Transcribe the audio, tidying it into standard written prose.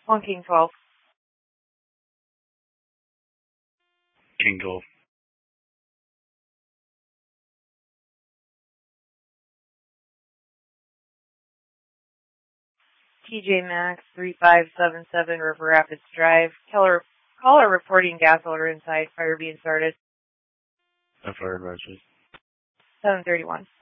1 King 12. King 12. TJ Maxx 3577 River Rapids Drive. Caller reporting gas odor inside. Fire being started. A fire emergency. 731.